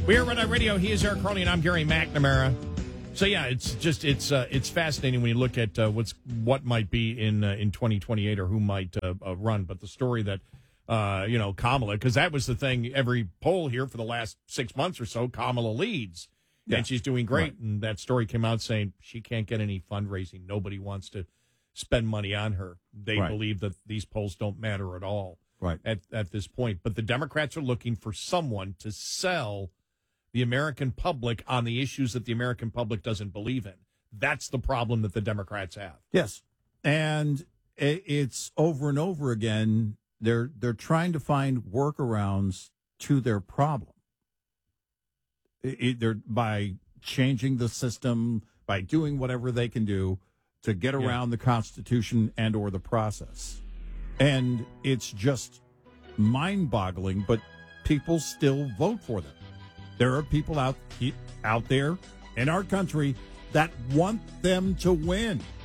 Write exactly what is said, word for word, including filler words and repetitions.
We are Red Eye Radio. He is Eric Carly, and I'm Gary McNamara. So yeah, it's just it's uh, it's fascinating when you look at uh, what's what might be in uh, in twenty twenty-eight or who might uh, uh, run. But the story that uh, you know Kamala, because that was the thing. Every poll here for the last six months or so, Kamala leads, yeah. and she's doing great. Right. And that story came out saying she can't get any fundraising. Nobody wants to spend money on her. They right. believe that these polls don't matter at all. Right. At at this point, but the Democrats are looking for someone to sell the American public on the issues that the American public doesn't believe in. That's the problem that the Democrats have. Yes, and it's over and over again. They're they're trying to find workarounds to their problem. Either by changing the system, by doing whatever they can do to get around yeah. the Constitution and or the process. And it's just mind-boggling, but people still vote for them. There are people out out there in our country that want them to win.